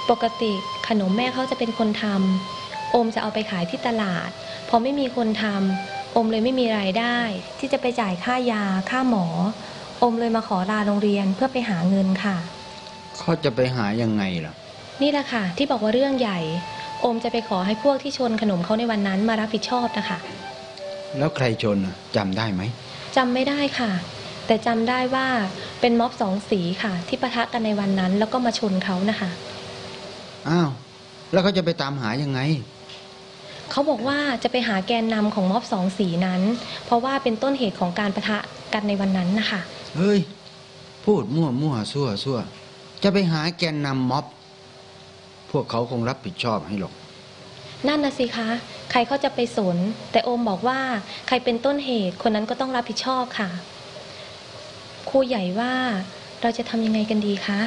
ปกติขนมแม่เขาจะเป็นคนทำโอมจะเอาไปขายที่ตลาดพอไม่มีคนทำโอมเลยไม่มีรายได้ที่จะไปจ่ายค่ายาค่าหมอโอมเลยมาขอลาโรงเรียนเพื่อไปหาเงินค่ะเขาจะไปหายังไงล่ะนี่แหละค่ะที่บอกว่าเรื่องใหญ่โอมจะไปขอให้พวกที่ชนขนมเขาในวันนั้นมารับผิดชอบนะคะแล้วใครชนจำได้ไหมจำไม่ได้ค่ะแต่จำได้ว่าเป็นม็อบสองสีค่ะที่ปะทะกันในวันนั้นแล้วก็มาชนเขานะคะอ้าวแล้วเขาจะไปตามหายังไงเขาบอกว่าจะไปหาแกนนำของม็อบสองสีนั้นเพราะว่าเป็นต้นเหตุของการปะทะกันในวันนั้นนะคะเฮ้ยพูดมั่วซั่วจะไปหาแกนนำม็อบพวกเขาคงรับผิดชอบให้หรอกนั่นนะสิคะใครเขาจะไปสนแต่โอมบอกว่าใครเป็นต้นเหตุคนนั้นก็ต้องรับผิดชอบค่ะครูใหญ่ว่าเราจะทำยังไงกันดีคะ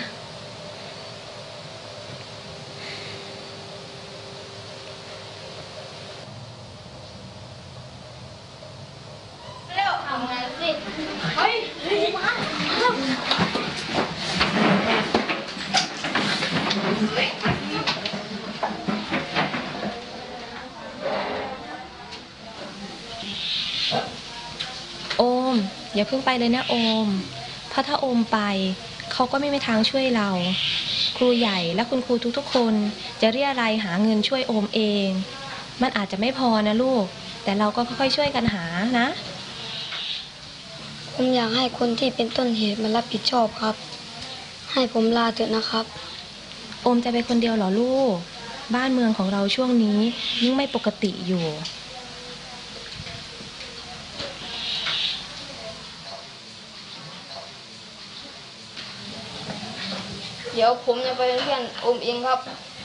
เร็วทำงานสิเฮ้ยมาโอมอย่าเพิ่งไปเลยนะโอมเพราะถ้าโอมไปเขาก็ไม่มีทางช่วยเราครูใหญ่และคุณครูทุกๆคนจะเรียรายหาเงินช่วยโอมเองมันอาจจะไม่พอนะลูกแต่เราก็ค่อยๆช่วยกันหานะผมอยากให้คนที่เป็นต้นเหตุมารับผิดชอบครับให้ผมลาเถอะนะครับโอมจะไปคนเดียวเหรอลูกบ้านเมืองของเราช่วงนี้ยิ่งไม่ปกติอยู่เดี๋ยวผมจะไปเป็นเพื่อนอมเองครับ